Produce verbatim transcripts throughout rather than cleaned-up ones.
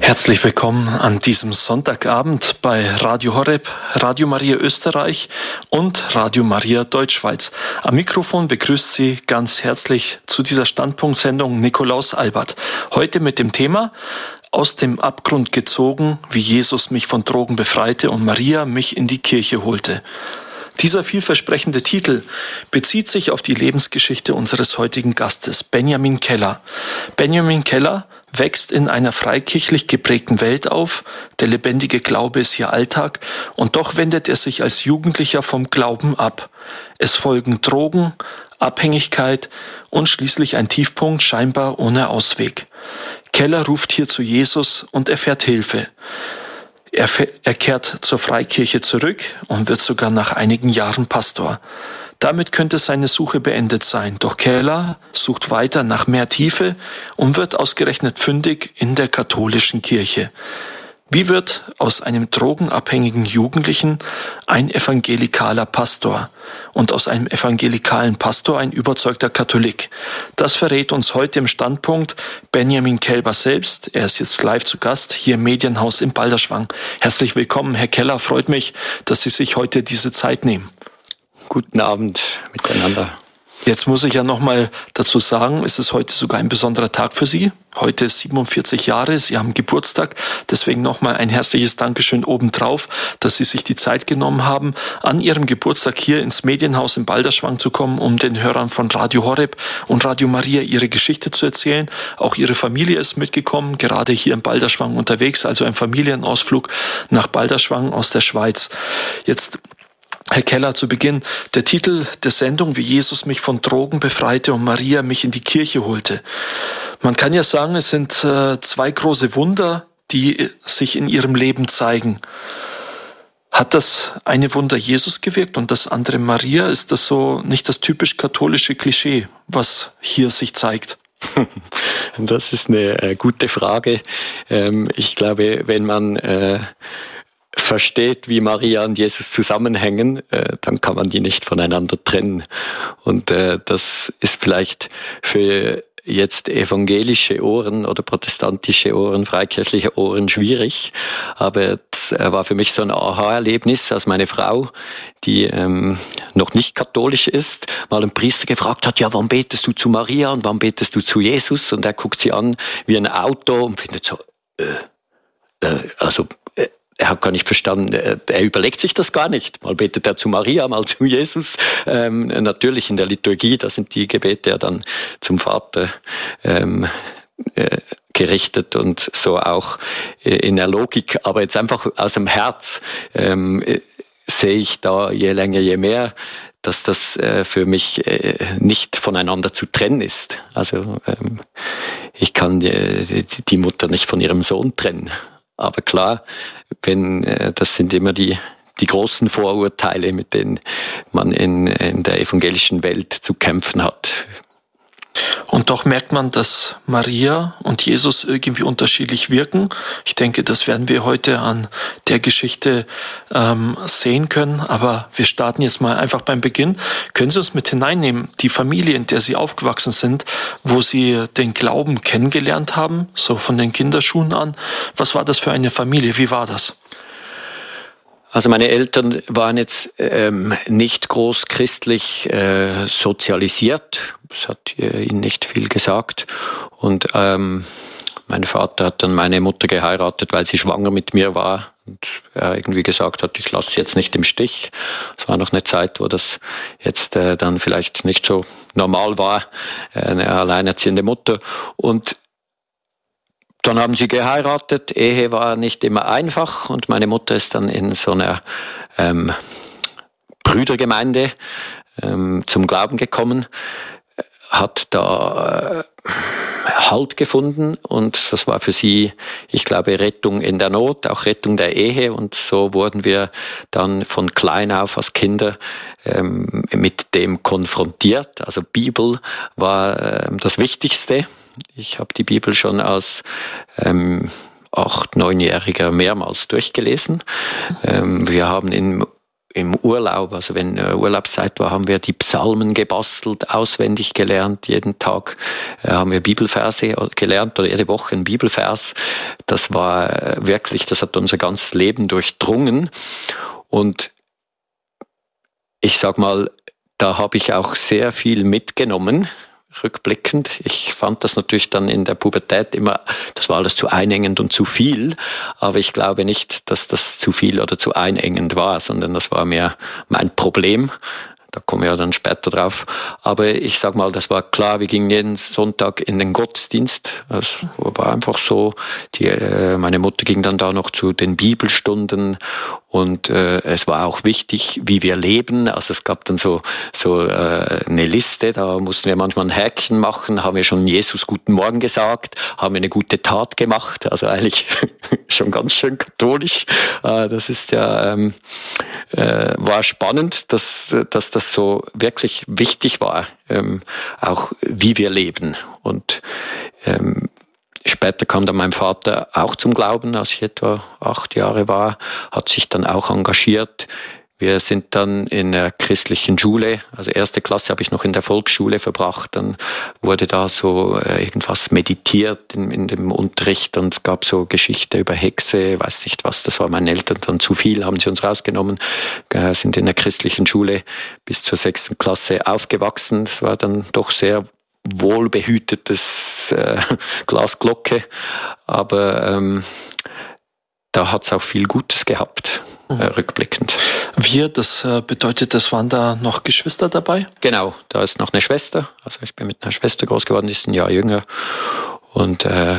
Herzlich willkommen an diesem Sonntagabend bei Radio Horeb, Radio Maria Österreich und Radio Maria Deutschschweiz. Am Mikrofon begrüßt Sie ganz herzlich zu dieser Standpunktsendung Nikolaus Albert. Heute mit dem Thema Aus dem Abgrund gezogen, wie Jesus mich von Drogen befreite und Maria mich in die Kirche holte. Dieser vielversprechende Titel bezieht sich auf die Lebensgeschichte unseres heutigen Gastes, Benjamin Keller. Benjamin Keller wächst in einer freikirchlich geprägten Welt auf, der lebendige Glaube ist ihr Alltag und doch wendet er sich als Jugendlicher vom Glauben ab. Es folgen Drogen, Abhängigkeit und schließlich ein Tiefpunkt scheinbar ohne Ausweg. Keller ruft hier zu Jesus und erfährt Hilfe. Er, er kehrt zur Freikirche zurück und wird sogar nach einigen Jahren Pastor. Damit könnte seine Suche beendet sein, doch Keller sucht weiter nach mehr Tiefe und wird ausgerechnet fündig in der katholischen Kirche. Wie wird aus einem drogenabhängigen Jugendlichen ein evangelikaler Pastor und aus einem evangelikalen Pastor ein überzeugter Katholik? Das verrät uns heute im Standpunkt Benjamin Keller selbst. Er ist jetzt live zu Gast hier im Medienhaus in Balderschwang. Herzlich willkommen, Herr Keller. Freut mich, dass Sie sich heute diese Zeit nehmen. Guten Abend miteinander. Jetzt muss ich ja nochmal dazu sagen, es ist heute sogar ein besonderer Tag für Sie. Heute ist siebenundvierzig Jahre, Sie haben Geburtstag. Deswegen nochmal ein herzliches Dankeschön obendrauf, dass Sie sich die Zeit genommen haben, an Ihrem Geburtstag hier ins Medienhaus in Balderschwang zu kommen, um den Hörern von Radio Horeb und Radio Maria Ihre Geschichte zu erzählen. Auch Ihre Familie ist mitgekommen, gerade hier in Balderschwang unterwegs, also ein Familienausflug nach Balderschwang aus der Schweiz. Jetzt Herr Keller, zu Beginn, der Titel der Sendung, wie Jesus mich von Drogen befreite und Maria mich in die Kirche holte. Man kann ja sagen, es sind äh, zwei große Wunder, die sich in ihrem Leben zeigen. Hat das eine Wunder Jesus gewirkt und das andere Maria? Ist das so nicht das typisch katholische Klischee, was hier sich zeigt? Das ist eine äh, gute Frage. Ähm, ich glaube, wenn man äh versteht, wie Maria und Jesus zusammenhängen, äh, dann kann man die nicht voneinander trennen. Und äh, das ist vielleicht für jetzt evangelische Ohren oder protestantische Ohren, freikirchliche Ohren schwierig. Aber das war für mich so ein Aha-Erlebnis, als meine Frau, die ähm, noch nicht katholisch ist, mal einen Priester gefragt hat, ja, wann betest du zu Maria und wann betest du zu Jesus? Und er guckt sie an wie ein Auto und findet so, äh, äh, also äh, er hat gar nicht verstanden, er überlegt sich das gar nicht. Mal betet er zu Maria, mal zu Jesus. Ähm, natürlich in der Liturgie, da sind die Gebete ja dann zum Vater ähm, äh, gerichtet und so auch äh, in der Logik. Aber jetzt einfach aus dem Herz ähm, äh, sehe ich da je länger, je mehr, dass das äh, für mich äh, nicht voneinander zu trennen ist. Also ähm, ich kann die, die Mutter nicht von ihrem Sohn trennen. Aber klar, wenn das sind immer die die großen Vorurteile, mit denen man in, in der evangelischen Welt zu kämpfen hat. Und doch merkt man, dass Maria und Jesus irgendwie unterschiedlich wirken. Ich denke, das werden wir heute an der Geschichte ähm, sehen können. Aber wir starten jetzt mal einfach beim Beginn. Können Sie uns mit hineinnehmen, die Familie, in der Sie aufgewachsen sind, wo Sie den Glauben kennengelernt haben, so von den Kinderschuhen an? Was war das für eine Familie? Wie war das? Also meine Eltern waren jetzt ähm, nicht groß christlich äh, sozialisiert. Das hat äh, ihnen nicht viel gesagt. Und ähm, mein Vater hat dann meine Mutter geheiratet, weil sie schwanger mit mir war. Und er irgendwie gesagt hat, ich lasse sie jetzt nicht im Stich. Es war noch eine Zeit, wo das jetzt äh, dann vielleicht nicht so normal war, äh, eine alleinerziehende Mutter. Und dann haben sie geheiratet, Ehe war nicht immer einfach und meine Mutter ist dann in so einer ähm, Brüdergemeinde ähm, zum Glauben gekommen, hat da äh, Halt gefunden und das war für sie, ich glaube, Rettung in der Not, auch Rettung der Ehe und so wurden wir dann von klein auf als Kinder ähm, mit dem konfrontiert. Also Bibel war äh, das Wichtigste. Ich habe die Bibel schon als ähm, acht-, neunjähriger mehrmals durchgelesen. Ähm, wir haben im im Urlaub, also wenn äh, Urlaubszeit war, haben wir die Psalmen gebastelt, auswendig gelernt. Jeden Tag äh, haben wir Bibelverse gelernt oder jede Woche ein Bibelvers. Das war äh, wirklich, das hat unser ganzes Leben durchdrungen. Und ich sag mal, da habe ich auch sehr viel mitgenommen. Rückblickend. Ich fand das natürlich dann in der Pubertät immer, das war alles zu einengend und zu viel, aber ich glaube nicht, dass das zu viel oder zu einengend war, sondern das war mehr mein Problem. Da kommen wir ja dann später drauf. Aber ich sag mal, das war klar, wir gingen jeden Sonntag in den Gottesdienst. Es war einfach so. Die, äh, meine Mutter ging dann da noch zu den Bibelstunden und äh, es war auch wichtig, wie wir leben. Also es gab dann so so äh, eine Liste, da mussten wir manchmal ein Häkchen machen, haben wir schon Jesus guten Morgen gesagt, haben wir eine gute Tat gemacht. Also eigentlich schon ganz schön katholisch. Äh, das ist ja ähm, äh, war spannend, dass dass das so wirklich wichtig war, ähm, auch wie wir leben. Und ähm, später kam dann mein Vater auch zum Glauben, als ich etwa acht Jahre war, hat sich dann auch engagiert. Wir sind dann in der christlichen Schule, also erste Klasse habe ich noch in der Volksschule verbracht, dann wurde da so äh, irgendwas meditiert in, in dem Unterricht und es gab so Geschichte über Hexe, weiß nicht was, das war meinen Eltern dann zu viel, haben sie uns rausgenommen, äh, sind in der christlichen Schule bis zur sechsten Klasse aufgewachsen, das war dann doch sehr wohlbehütetes äh, Glasglocke, aber ähm, da hat's auch viel Gutes gehabt, mhm. äh, rückblickend. Wir, das äh, bedeutet, es waren da noch Geschwister dabei? Genau, da ist noch eine Schwester, also ich bin mit einer Schwester groß geworden, die ist ein Jahr jünger und äh,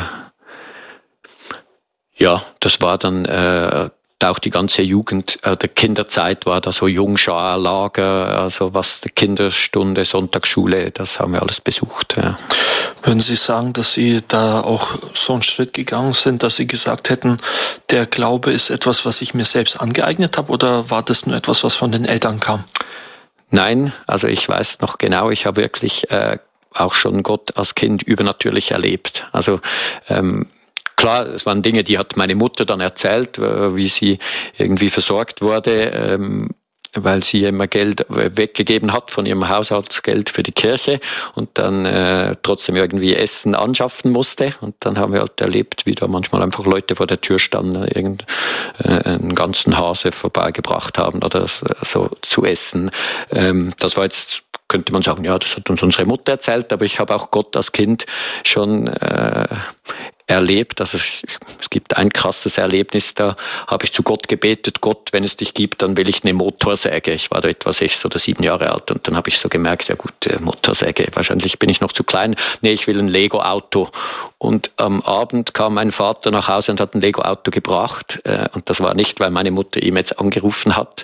ja, das war dann äh, auch die ganze Jugend, äh, der Kinderzeit war da so Jungschar-Lager, also was die Kinderstunde, Sonntagsschule, das haben wir alles besucht. Ja. Würden Sie sagen, dass Sie da auch so einen Schritt gegangen sind, dass Sie gesagt hätten, der Glaube ist etwas, was ich mir selbst angeeignet habe, oder war das nur etwas, was von den Eltern kam? Nein, also ich weiß noch genau, ich habe wirklich äh, auch schon Gott als Kind übernatürlich erlebt. Also ähm, Klar, es waren Dinge, die hat meine Mutter dann erzählt, wie sie irgendwie versorgt wurde, weil sie immer Geld weggegeben hat von ihrem Haushaltsgeld für die Kirche und dann äh, trotzdem irgendwie Essen anschaffen musste. Und dann haben wir halt erlebt, wie da manchmal einfach Leute vor der Tür standen, irgend, äh, einen ganzen Hase vorbeigebracht haben oder so zu essen. Ähm, das war jetzt, könnte man sagen, ja, das hat uns unsere Mutter erzählt, aber ich habe auch Gott als Kind schon äh, erlebt. Also es, es gibt ein krasses Erlebnis, da habe ich zu Gott gebetet, Gott, wenn es dich gibt, dann will ich eine Motorsäge. Ich war da etwa sechs oder sieben Jahre alt und dann habe ich so gemerkt, ja gut, Motorsäge, wahrscheinlich bin ich noch zu klein. Nee, ich will ein Lego-Auto. Und am Abend kam mein Vater nach Hause und hat ein Lego-Auto gebracht. Und das war nicht, weil meine Mutter ihm jetzt angerufen hat.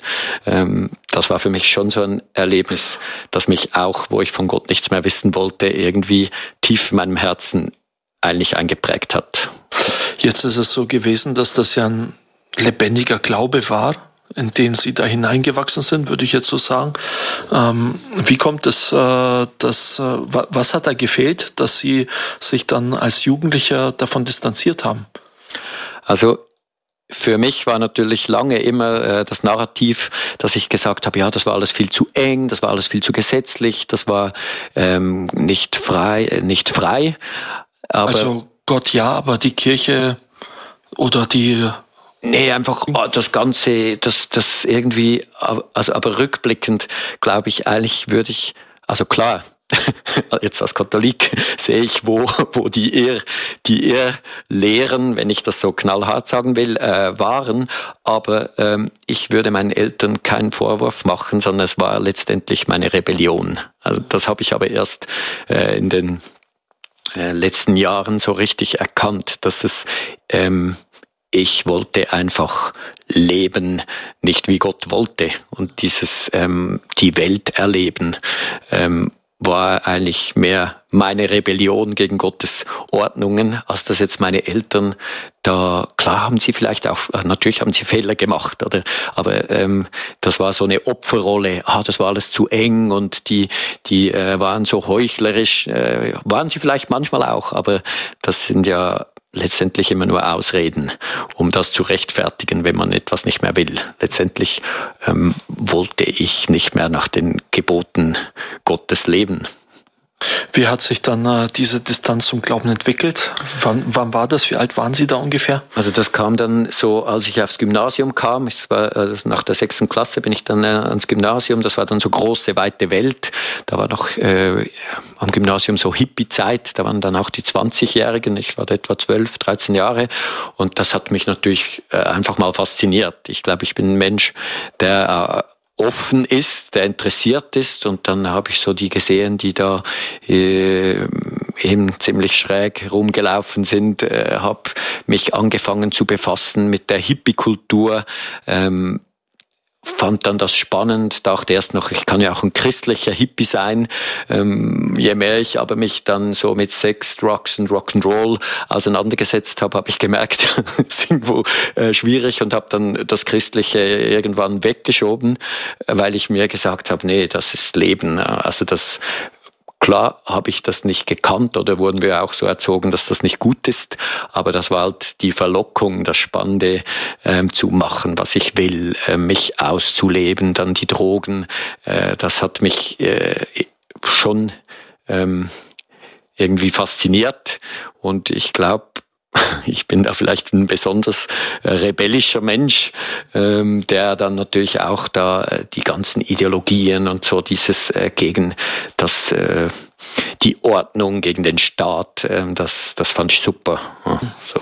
Das war für mich schon so ein Erlebnis, das mich auch, wo ich von Gott nichts mehr wissen wollte, irgendwie tief in meinem Herzen eigentlich eingeprägt hat. Jetzt ist es so gewesen, dass das ja ein lebendiger Glaube war, in den Sie da hineingewachsen sind, würde ich jetzt so sagen. Ähm, wie kommt es, äh, dass, äh, was hat da gefehlt, dass Sie sich dann als Jugendlicher davon distanziert haben? Also für mich war natürlich lange immer äh, das Narrativ, dass ich gesagt habe, ja, das war alles viel zu eng, das war alles viel zu gesetzlich, das war ähm, nicht frei, äh, nicht frei. Aber also Gott ja, aber die Kirche oder die... Nee, einfach oh, das Ganze, das, das irgendwie, also aber rückblickend glaube ich, eigentlich würde ich, also klar, jetzt als Katholik sehe ich, wo, wo die Ehr, die Ehrlehren, wenn ich das so knallhart sagen will, äh, waren. Aber ähm, ich würde meinen Eltern keinen Vorwurf machen, sondern es war letztendlich meine Rebellion. Also das habe ich aber erst äh, in den äh, letzten Jahren so richtig erkannt, dass es ähm, ich wollte einfach leben, nicht wie Gott wollte. Und dieses ähm, die Welt erleben ähm, war eigentlich mehr meine Rebellion gegen Gottes Ordnungen, als dass jetzt meine Eltern da, klar haben sie vielleicht auch, natürlich haben sie Fehler gemacht, oder, aber ähm, das war so eine Opferrolle, ah, das war alles zu eng und die die äh, waren so heuchlerisch, äh, waren sie vielleicht manchmal auch, aber das sind ja letztendlich immer nur Ausreden, um das zu rechtfertigen, wenn man etwas nicht mehr will. Letztendlich ähm, wollte ich nicht mehr nach den Geboten Gottes leben. Wie hat sich dann äh, diese Distanz zum Glauben entwickelt? Wann, wann war das? Wie alt waren Sie da ungefähr? Also das kam dann so, als ich aufs Gymnasium kam. Ich war, also nach der sechsten Klasse bin ich dann äh, ans Gymnasium. Das war dann so große, weite Welt. Da war noch äh, am Gymnasium so Hippie-Zeit. Da waren dann auch die zwanzigjährigen. Ich war da etwa zwölf, dreizehn Jahre. Und das hat mich natürlich äh, einfach mal fasziniert. Ich glaube, ich bin ein Mensch, der äh, offen ist, der interessiert ist, und dann habe ich so die gesehen, die da äh, eben ziemlich schräg rumgelaufen sind, äh, habe mich angefangen zu befassen mit der Hippie-Kultur, ähm, fand dann das spannend, dachte erst noch, ich kann ja auch ein christlicher Hippie sein. Ähm, je mehr ich aber mich dann so mit Sex, Drugs und Rock'n'Roll auseinandergesetzt habe, habe ich gemerkt, es ist irgendwo äh, schwierig, und habe dann das Christliche irgendwann weggeschoben, weil ich mir gesagt habe, nee, das ist Leben. Also das Klar habe ich das nicht gekannt, oder wurden wir auch so erzogen, dass das nicht gut ist, aber das war halt die Verlockung, das Spannende ähm, zu machen, was ich will, äh, mich auszuleben, dann die Drogen, äh, das hat mich äh, schon ähm, irgendwie fasziniert, und ich glaube, ich bin da vielleicht ein besonders rebellischer Mensch, ähm, der dann natürlich auch da äh, die ganzen Ideologien und so dieses äh, gegen das, äh, die Ordnung, gegen den Staat, äh, das, das fand ich super. Ja, so.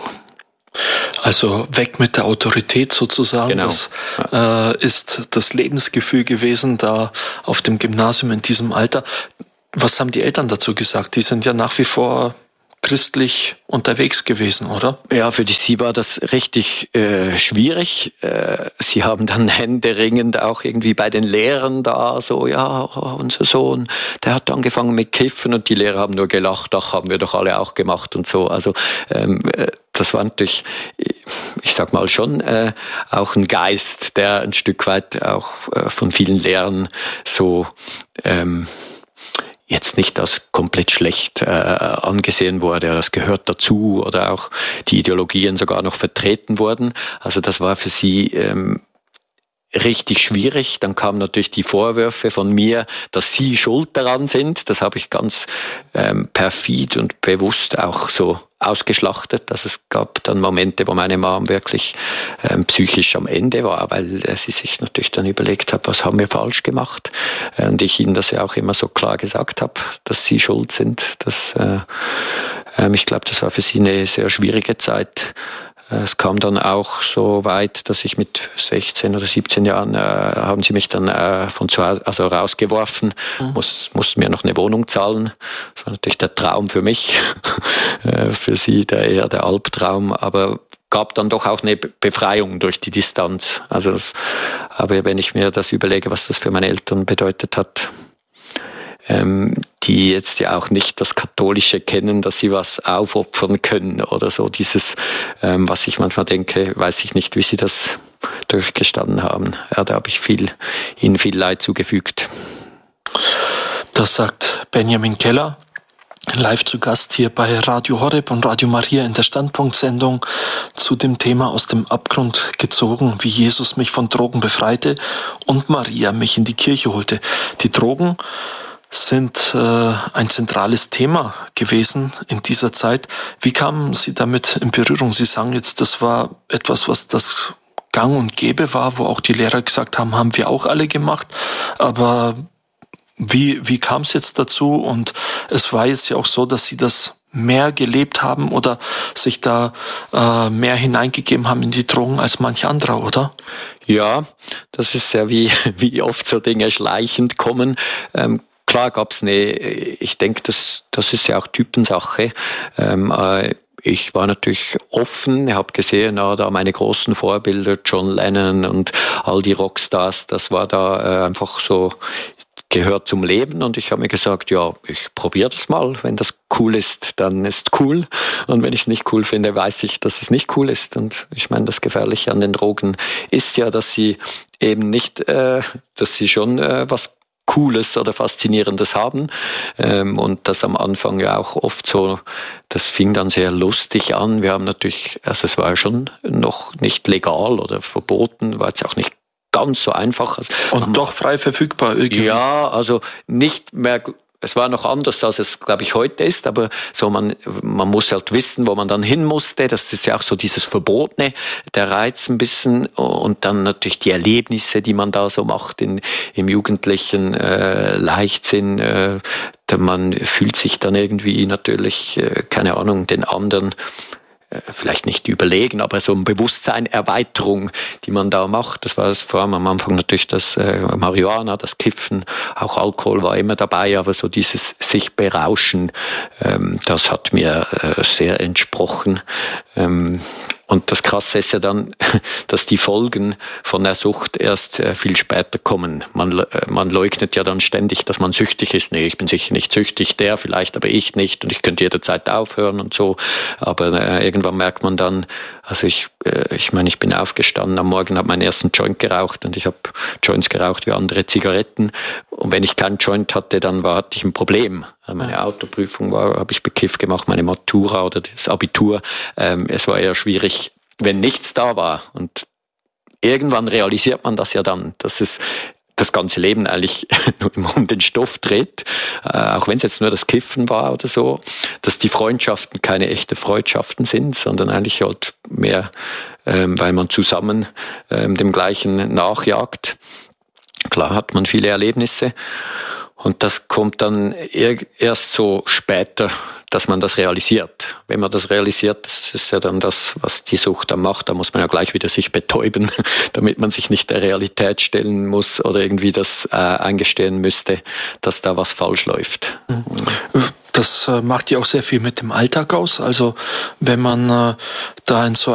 Also weg mit der Autorität sozusagen, Genau. Das äh, ist das Lebensgefühl gewesen da auf dem Gymnasium in diesem Alter. Was haben die Eltern dazu gesagt? Die sind ja nach wie vor christlich unterwegs gewesen, oder? Ja, für die, sie war das richtig äh, schwierig. Äh, sie haben dann händeringend auch irgendwie bei den Lehrern da so, ja, unser Sohn, der hat angefangen mit Kiffen, und die Lehrer haben nur gelacht, ach, haben wir doch alle auch gemacht und so. Also ähm, das war natürlich, ich sag mal schon, äh, auch ein Geist, der ein Stück weit auch äh, von vielen Lehrern so ähm, jetzt nicht als komplett schlecht äh, angesehen wurde, das gehört dazu, oder auch die Ideologien sogar noch vertreten wurden. Also das war für sie ähm, richtig schwierig. Dann kamen natürlich die Vorwürfe von mir, dass sie schuld daran sind. Das habe ich ganz ähm, perfid und bewusst auch so ausgeschlachtet. Also es gab dann Momente, wo meine Mom wirklich ähm, psychisch am Ende war, weil äh, sie sich natürlich dann überlegt hat, was haben wir falsch gemacht. Äh, und ich ihnen das ja auch immer so klar gesagt habe, dass sie schuld sind. Das, äh, ähm, ich glaube, das war für sie eine sehr schwierige Zeit. Es kam dann auch so weit, dass ich mit sechzehn oder siebzehn Jahren, äh, haben sie mich dann äh, von zu Hause, also rausgeworfen, mhm. Muss, mussten mir noch eine Wohnung zahlen. Das war natürlich der Traum für mich, für sie der eher der Albtraum, aber gab dann doch auch eine Befreiung durch die Distanz. Also das, aber wenn ich mir das überlege, was das für meine Eltern bedeutet hat, ähm, die jetzt ja auch nicht das Katholische kennen, dass sie was aufopfern können oder so. Dieses, ähm, was ich manchmal denke, weiß ich nicht, wie sie das durchgestanden haben. Ja, da habe ich viel, ihnen viel Leid zugefügt. Das sagt Benjamin Keller, live zu Gast hier bei Radio Horeb und Radio Maria in der Standpunkt-Sendung zu dem Thema Aus dem Abgrund gezogen, wie Jesus mich von Drogen befreite und Maria mich in die Kirche holte. Die Drogen sind äh, ein zentrales Thema gewesen in dieser Zeit. Wie kamen Sie damit in Berührung? Sie sagen jetzt, das war etwas, was das gang und gäbe war, wo auch die Lehrer gesagt haben, haben wir auch alle gemacht. Aber wie, wie kam es jetzt dazu? Und es war jetzt ja auch so, dass Sie das mehr gelebt haben oder sich da äh, mehr hineingegeben haben in die Drogen als manch anderer, oder? Ja, das ist ja wie, wie oft so Dinge schleichend kommen. Ähm, Klar gab's eine, ich denke, das, das ist ja auch Typensache. Ähm, äh, ich war natürlich offen, habe gesehen, ah, da meine großen Vorbilder, John Lennon und all die Rockstars, das war da äh, einfach so, gehört zum Leben, und ich habe mir gesagt, ja, ich probiere das mal, wenn das cool ist, dann ist cool, und wenn ich es nicht cool finde, weiß ich, dass es nicht cool ist. Und ich meine, das Gefährliche an den Drogen ist ja, dass sie eben nicht, äh, dass sie schon äh, was Cooles oder Faszinierendes haben. Ähm, und das am Anfang ja auch oft so, das fing dann sehr lustig an. Wir haben natürlich, also es war ja schon noch nicht legal oder verboten, war jetzt auch nicht ganz so einfach. Also und doch frei verfügbar irgendwie. Ja, also nicht mehr. Es war noch anders, als es, glaube ich, heute ist, aber so man, man muss halt wissen, wo man dann hin musste. Das ist ja auch so dieses Verbotene, der Reiz ein bisschen und dann natürlich die Erlebnisse, die man da so macht in, im jugendlichen äh, Leichtsinn. Äh, man fühlt sich dann irgendwie natürlich, äh, keine Ahnung, den anderen vielleicht nicht überlegen, aber so eine Bewusstseinerweiterung, die man da macht. Das war das vor allem am Anfang natürlich das äh, Marihuana, das Kiffen, auch Alkohol war immer dabei, aber so dieses sich berauschen, ähm, das hat mir äh, sehr entsprochen. Ähm, Und das Krasse ist ja dann, dass die Folgen von der Sucht erst viel später kommen. Man, man leugnet ja dann ständig, dass man süchtig ist. Nee, ich bin sicher nicht süchtig, der vielleicht, aber ich nicht. Und ich könnte jederzeit aufhören und so. Aber äh, irgendwann merkt man dann, also ich, äh, ich meine, ich bin aufgestanden am Morgen, habe meinen ersten Joint geraucht und ich habe Joints geraucht wie andere Zigaretten. Und wenn ich keinen Joint hatte, dann war, hatte ich ein Problem. Meine Autoprüfung war, habe ich bekifft gemacht, meine Matura oder das Abitur. Ähm, es war eher schwierig, wenn nichts da war. Und irgendwann realisiert man das ja dann, dass es das ganze Leben eigentlich nur immer um den Stoff dreht, äh, auch wenn es jetzt nur das Kiffen war oder so, dass die Freundschaften keine echte Freundschaften sind, sondern eigentlich halt mehr, ähm, weil man zusammen ähm, dem Gleichen nachjagt. Klar hat man viele Erlebnisse. Und das kommt dann erst so später, dass man das realisiert. Wenn man das realisiert, das ist ja dann das, was die Sucht dann macht. Da muss man ja gleich wieder sich betäuben, damit man sich nicht der Realität stellen muss oder irgendwie das äh, eingestehen müsste, dass da was falsch läuft. Das äh, macht ja auch sehr viel mit dem Alltag aus. Also wenn man äh, da in so